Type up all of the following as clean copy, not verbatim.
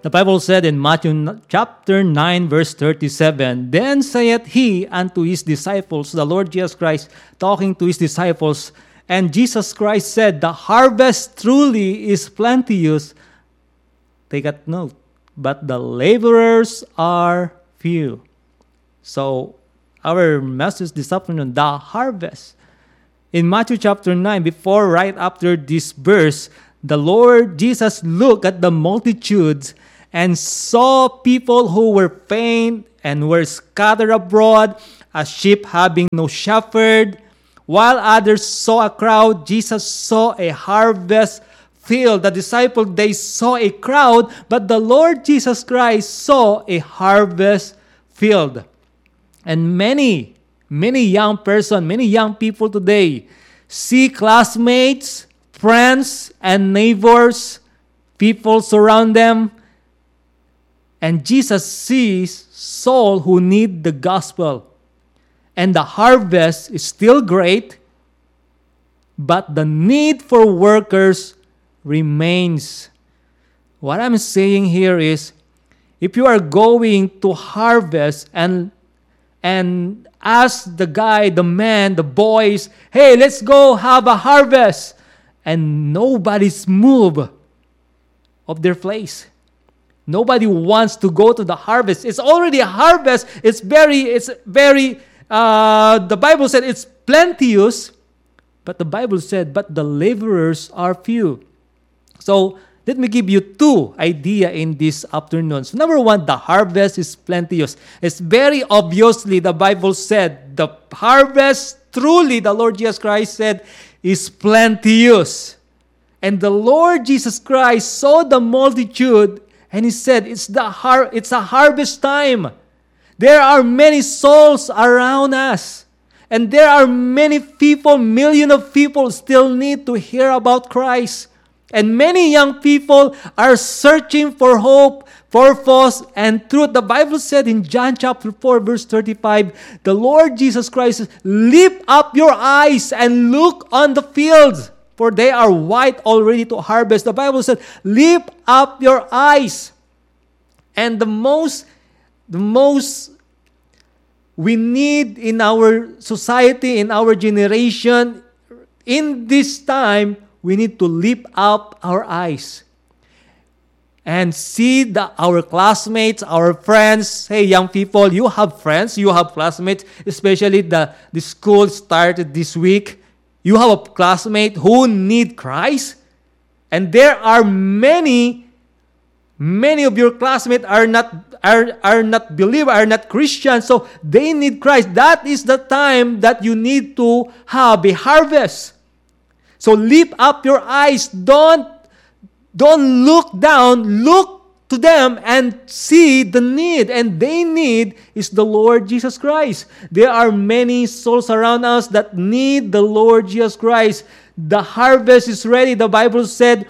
The Bible said in Matthew chapter 9, verse 37, Then saith he unto his disciples, the Lord Jesus Christ talking to his disciples, and Jesus Christ said, The harvest truly is plenteous. Take a note. But the laborers are few. So, our message this afternoon, the harvest. In Matthew chapter 9, right after this verse, the Lord Jesus looked at the multitudes and saw people who were faint and were scattered abroad, as sheep having no shepherd. While others saw a crowd, Jesus saw a harvest field. The disciples, they saw a crowd, but the Lord Jesus Christ saw a harvest field. And many young people today see classmates, friends, and neighbors, people surround them. And Jesus sees souls who need the gospel. And the harvest is still great, but the need for workers remains. What I'm saying here is, if you are going to harvest and ask the guy, the man, the boys, hey, let's go have a harvest, and nobody's moved of their place. Nobody wants to go to the harvest. It's already a harvest. It's very, the Bible said it's plenteous, but the Bible said, but the laborers are few. So, let me give you two ideas in this afternoon. So, number one, the harvest is plenteous. It's very obviously, the Bible said, the harvest, truly, the Lord Jesus Christ said, is plenteous. And the Lord Jesus Christ saw the multitude, and He said, it's a harvest time. There are many souls around us. And there are many people, millions of people still need to hear about Christ. And many young people are searching for hope, purpose, and truth. The Bible said in John chapter 4, verse 35, the Lord Jesus Christ says, lift up your eyes and look on the fields, for they are white already to harvest. The Bible said, lift up your eyes. And the most we need in our society, in our generation, in this time, we need to lift up our eyes and see our classmates, our friends. Hey, young people, you have friends, you have classmates, especially the school started this week. You have a classmate who need Christ. And there are many of your classmates are not believers, are not Christians, so they need Christ. That is the time that you need to have a harvest. So lift up your eyes. Don't look down. Look to them and see the need. And they need is the Lord Jesus Christ. There are many souls around us that need the Lord Jesus Christ. The harvest is ready. The Bible said,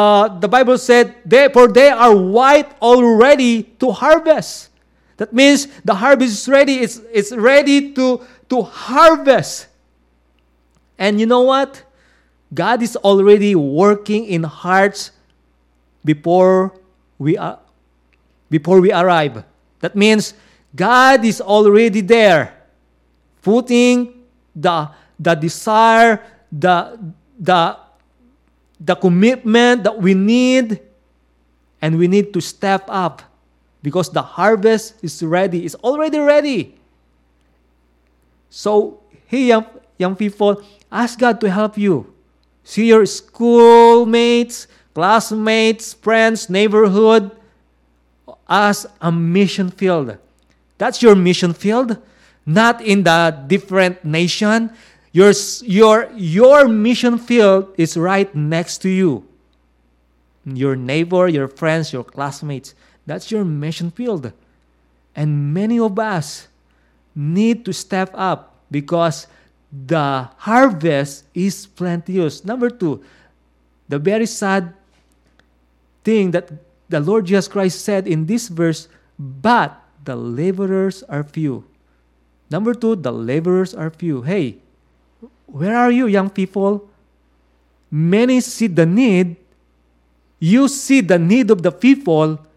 for they are white already to harvest. That means the harvest is ready. It's ready to harvest. And you know what? God is already working in hearts before we arrive. That means God is already there, putting the desire, the commitment that we need, and we need to step up because the harvest is ready. It's already ready. So, hey, young people, ask God to help you. See your schoolmates, classmates, friends, neighborhood as a mission field. That's your mission field, not in the different nation. Your mission field is right next to you. Your neighbor, your friends, your classmates. That's your mission field. And many of us need to step up because the harvest is plenteous. Number two, the very sad thing that the Lord Jesus Christ said in this verse, but the laborers are few. Number two, the laborers are few. Hey, where are you, young people? Many see the need. You see the need of the people,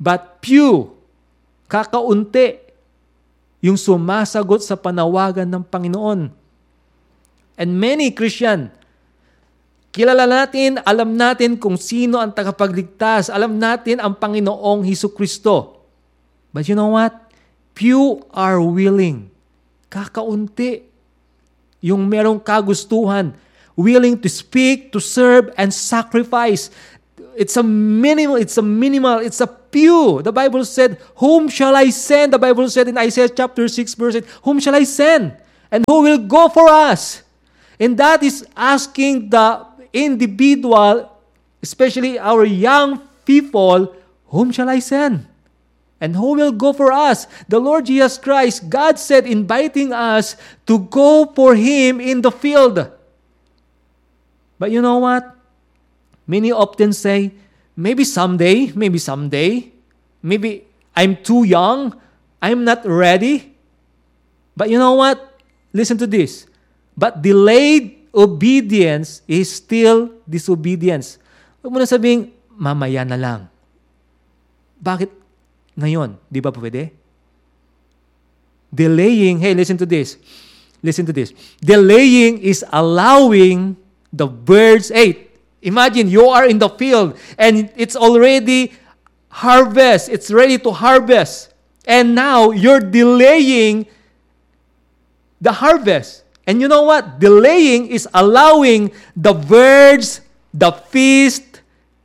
But few, kakaunti, yung sumasagot sa panawagan ng Panginoon. And many Christian, kilala natin, alam natin kung sino ang tagapagligtas. Alam natin ang Panginoong Hesukristo. But you know what? Few are willing. Kakaunti. Yung merong kagustuhan. Willing to speak, to serve, and sacrifice. It's a minimal, it's a few. The Bible said, whom shall I send? The Bible said in Isaiah chapter 6 verse 8, whom shall I send? And who will go for us? And that is asking the individual, especially our young people, whom shall I send? And who will go for us? The Lord Jesus Christ, God said, inviting us to go for Him in the field. But you know what? Many often say, maybe someday, maybe I'm too young, I'm not ready. But you know what? Listen to this. But delayed obedience is still disobedience. Huwag mo na sabing, mamaya na lang. Bakit ngayon? Di ba pwede? Delaying, hey, listen to this. Delaying is allowing the birds, imagine you are in the field and it's already harvest. It's ready to harvest. And now you're delaying the harvest. And you know what? Delaying is allowing the birds, the feast,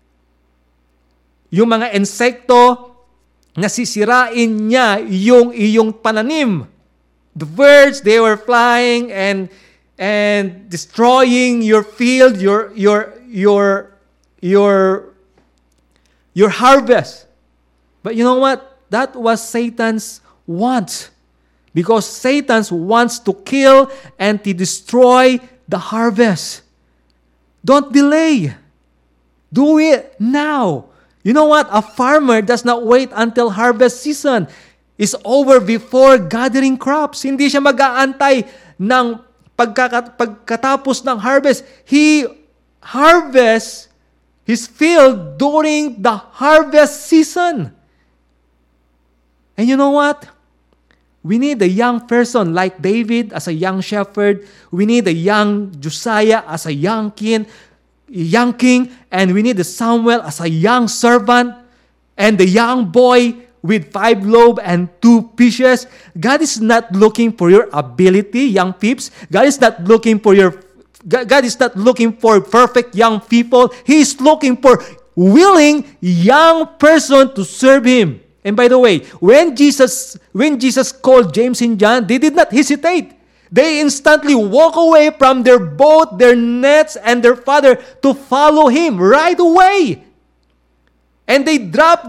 yung mga insekto, nasisirain niya yung iyong pananim. The birds, they were flying and destroying your field, your harvest. But you know what? That was Satan's want. Because Satan wants to kill and to destroy the harvest. Don't delay. Do it now. You know what? A farmer does not wait until harvest season is over before gathering crops. Hindi siya mag-aantay ng pagkatapos ng harvest. He harvests his field during the harvest season. And you know what? We need a young person like David as a young shepherd. We need a young Josiah as a young king, and we need a Samuel as a young servant, and the young boy with 5 loaves and 2 fishes. God is not looking for your ability, young peeps. God is not looking for perfect young people. He is looking for willing young person to serve Him. And by the way, when Jesus called James and John, they did not hesitate. They instantly walk away from their boat, their nets, and their father to follow Him right away. And they drop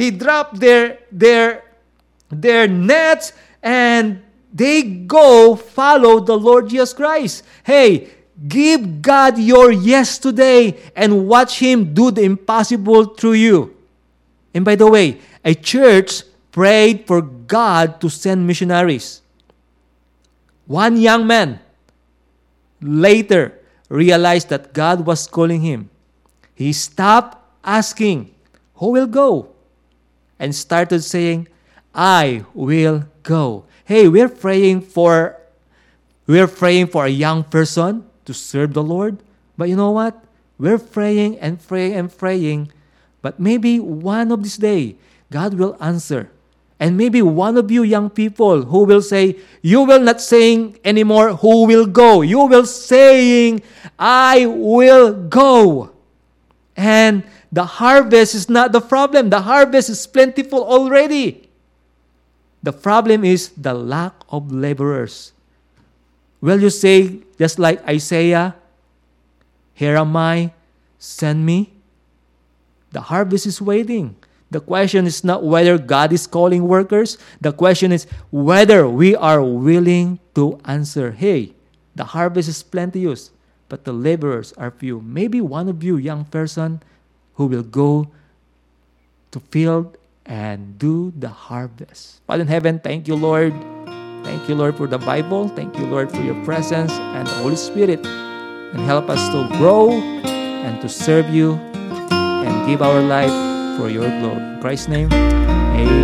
their nets and they go follow the Lord Jesus Christ. Hey, give God your yes today and watch Him do the impossible through you. And by the way, a church prayed for God to send missionaries. One young man later realized that God was calling him. He stopped asking, who will go? And started saying, I will go. Hey, we're praying for a young person to serve the Lord. But you know what? We're praying and praying and praying. But maybe one of this day, God will answer. And maybe one of you young people who will say, you will not saying anymore, who will go? You will saying, I will go. And the harvest is not the problem. The harvest is plentiful already. The problem is the lack of laborers. Will you say, just like Isaiah, here am I, send me? The harvest is waiting. The question is not whether God is calling workers. The question is whether we are willing to answer. Hey, the harvest is plenteous, but the laborers are few. Maybe one of you, young person, who will go to field and do the harvest. Father in heaven, thank you, Lord. Thank you, Lord, for the Bible. Thank you, Lord, for your presence and the Holy Spirit. And help us to grow and to serve you and give our life for your glory. In Christ's name, amen.